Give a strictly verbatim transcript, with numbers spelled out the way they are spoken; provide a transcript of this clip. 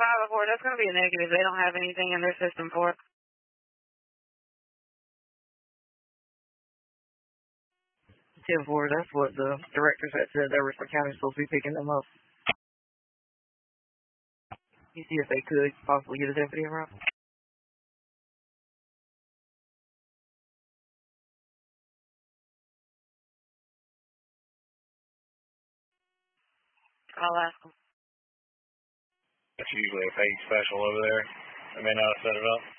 five oh four, that's going to be a negative. They don't have anything in their system for it. ten four, that's what the directors had said. They were the county supposed to be picking them up. You see if they could possibly get a deputy around. I'll ask them. That's usually a paid special over there. They may not have set it up.